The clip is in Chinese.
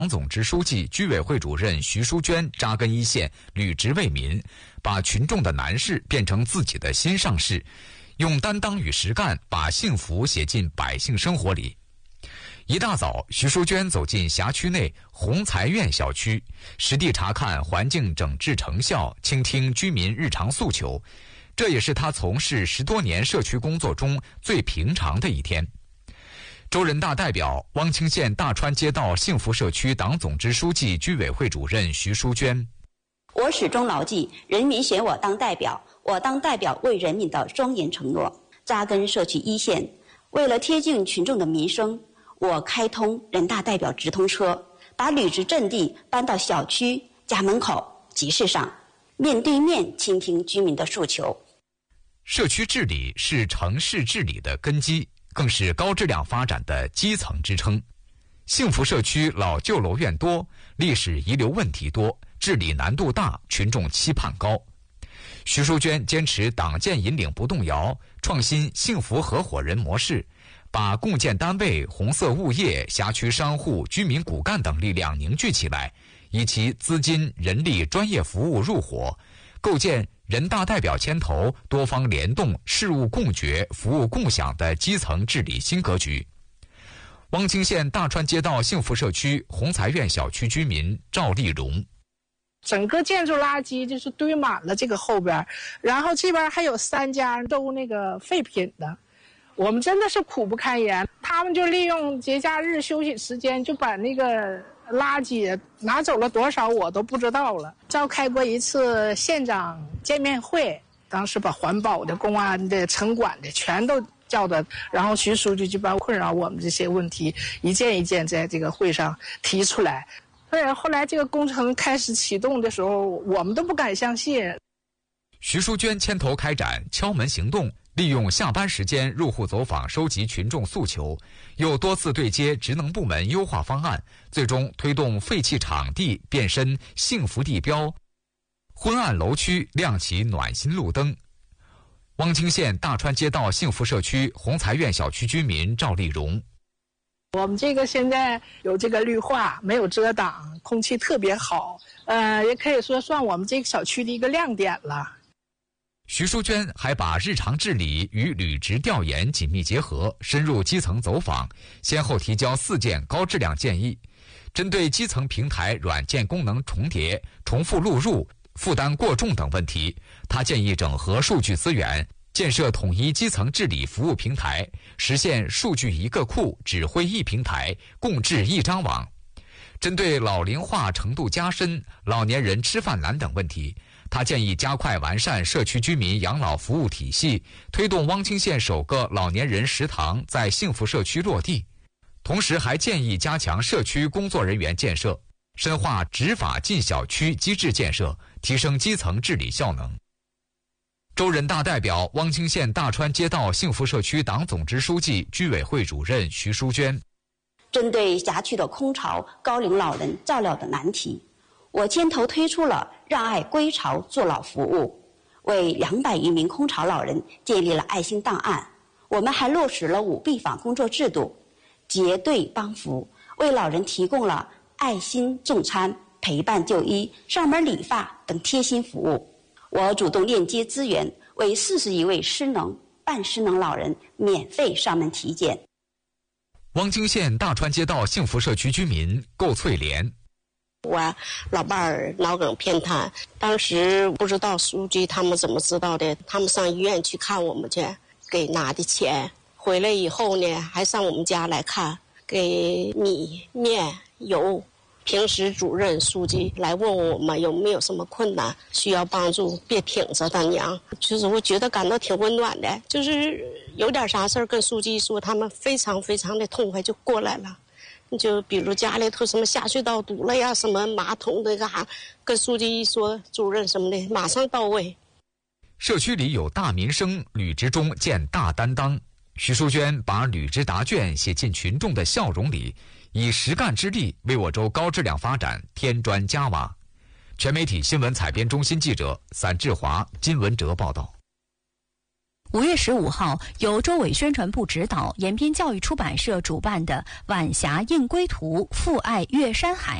党总支书记、居委会主任徐淑娟扎根一线，履职为民，把群众的难事变成自己的心上事，用担当与实干把幸福写进百姓生活里。一大早，徐淑娟走进辖区内鸿才苑小区，实地查看环境整治成效，倾听居民日常诉求。这也是她从事10多年社区工作中最平常的一天。州人大代表、汪清县大川街道幸福社区党总支书记、居委会主任徐淑娟： 我始终牢记人民选我当代表，我当代表为人民的庄严承诺，扎根社区一线。为了贴近群众的民生，我开通人大代表直通车，把履职阵地搬到小区、家门口、集市上，面对面倾听居民的诉求。 社区治理是城市治理的根基，更是高质量发展的基层支撑。幸福社区老旧楼院多，历史遗留问题多，治理难度大，群众期盼高。徐淑娟坚持党建引领不动摇，创新幸福合伙人模式，把共建单位、红色物业、辖区商户、居民骨干等力量凝聚起来，以其资金、人力、专业服务入伙，构建人大代表牵头、多方联动、事务共决、服务共享的基层治理新格局。汪清县大川街道幸福社区鸿才苑小区居民赵丽荣： 整个建筑垃圾就是堆满了这个后边，然后这边还有3家都那个废品的，我们真的是苦不堪言。他们就利用节假日休息时间，就把那个垃圾拿走了多少我都不知道了。召开过一次县长见面会，当时把环保的、公安的、城管的全都叫的，然后徐书记就把困扰我们这些问题一件一件在这个会上提出来。后来这个工程开始启动的时候，我们都不敢相信。 徐淑娟牵头开展敲门行动，利用下班时间入户走访，收集群众诉求，又多次对接职能部门优化方案，最终推动废弃场地变身幸福地标，昏暗楼区亮起暖心路灯。汪清县大川街道幸福社区鸿才苑小区居民赵丽荣： 我们这个现在有这个绿化，没有遮挡，空气特别好，也可以说算我们这个小区的一个亮点了。 徐淑娟还把日常治理与履职调研紧密结合，深入基层走访，先后提交4件高质量建议。针对基层平台软件功能重叠、重复录入、负担过重等问题，他建议整合数据资源，建设统一基层治理服务平台，实现数据一个库、指挥一平台、共治一张网。针对老龄化程度加深、老年人吃饭难等问题，他建议加快完善社区居民养老服务体系，推动汪清县首个老年人食堂在幸福社区落地。同时还建议加强社区工作人员建设，深化执法进小区机制建设，提升基层治理效能。州人大代表、汪清县大川街道幸福社区党总支书记、居委会主任徐淑娟： 针对辖区的空巢、高龄老人照料的难题，我牵头推出了让爱归巢助老服务，为200余名空巢老人建立了爱心档案。我们还落实了5必访工作制度，结对帮扶，为老人提供了爱心送餐、陪伴就医、上门理发等贴心服务。我主动链接资源，为41位失能、半失能老人免费上门体检。 汪清县大川街道幸福社区居民购翠莲： 我老伴儿脑梗偏瘫，当时不知道书记他们怎么知道的，他们上医院去看我们去，给拿的钱，回来以后呢，还上我们家来看，给米面油。平时主任书记来问我们有没有什么困难需要帮助，别挺着的娘，就是我觉得感到挺温暖的，就是有点啥事儿跟书记一说，他们非常非常的痛快就过来了。就比如家里头什么下水道堵了呀，什么马桶那个啥，跟书记一说，主任什么的马上到位。 社区里有大民生，履职中见大担当。徐淑娟把履职答卷写进群众的笑容里，以实干之力为我州高质量发展添砖加瓦。全媒体新闻采编中心记者散志华、金文哲报道。 5月15号，由周伟宣传部指导、延边教育出版社主办的“晚霞映归途，父爱月山海”